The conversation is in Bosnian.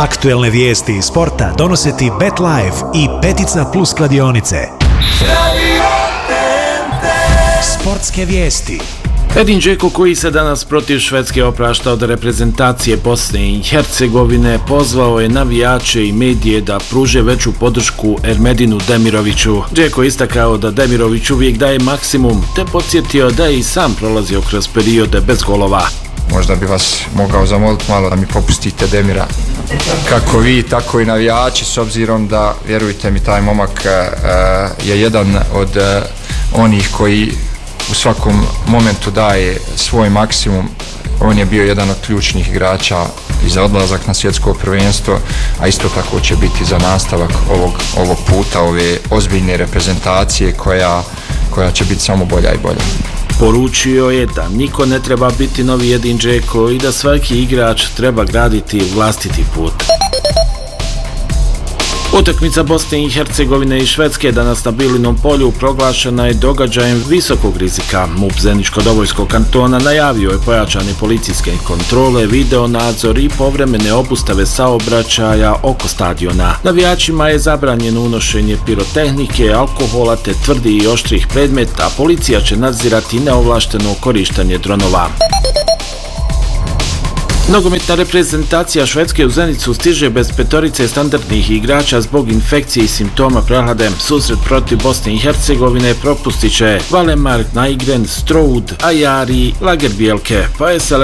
Aktuelne vijesti iz sporta donose ti BetLife i Petica Plus kladionice. Sportske vijesti. Edin Džeko, koji se danas protiv Švedske oprašta od reprezentacije Bosne i Hercegovine, pozvao je navijače i medije da pruže veću podršku Ermedinu Demiroviću. Džeko je istakao da Demirović uvijek daje maksimum, te podsjetio da je i sam prolazio kroz periode bez golova. Možda bi vas mogao zamoliti malo da mi popustite Demira. Kako vi, tako i navijači, s obzirom da, vjerujte mi, taj momak je jedan od onih koji u svakom momentu daje svoj maksimum. On je bio jedan od ključnih igrača i za odlazak na svjetsko prvenstvo, a isto tako će biti za nastavak ovog puta, ove ozbiljne reprezentacije koja će biti samo bolja i bolja. Poručio je da niko ne treba biti novi Edin Džeko i da svaki igrač treba graditi vlastiti put. Utakmica Bosne i Hercegovine i Švedske danas na Bilinom polju proglašena je događajem visokog rizika. MUP Zeničko-Dobojskog kantona najavio je pojačane policijske kontrole, video nadzor i povremene obustave saobraćaja oko stadiona. Navijačima je zabranjeno unošenje pirotehnike, alkohola te tvrdih i oštrih predmeta, a policija će nadzirati neovlašteno korištenje dronova. Nogometna reprezentacija Švedske u Zenicu stiže bez petorice standardnih igrača zbog infekcije i simptoma prehlade. Susret protiv Bosne i Hercegovine propustit će Valemark, Nygren, Stroud, Ajari, Lagerbielke, pa je